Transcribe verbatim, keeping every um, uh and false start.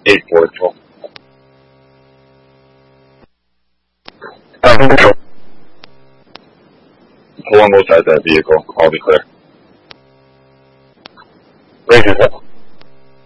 eight Portugal. Columbus has that vehicle. I'll be clear. Raises up.